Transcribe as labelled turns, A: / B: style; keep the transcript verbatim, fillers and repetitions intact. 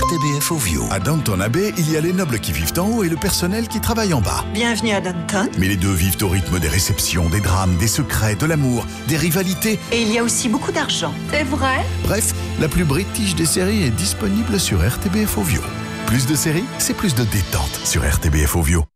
A: T B F Ovio.
B: À Downton Abbey, il y a les nobles qui vivent en haut et le personnel qui travaille en bas.
C: Bienvenue à Downton.
B: Mais les deux vivent au rythme des réceptions, des drames, des secrets, de l'amour, des rivalités.
C: Et il y a aussi beaucoup d'argent.
D: C'est vrai?
B: Bref, la plus british des séries est disponible sur R T B F Ovio. Plus de séries, c'est plus de détente sur R T B F Ovio.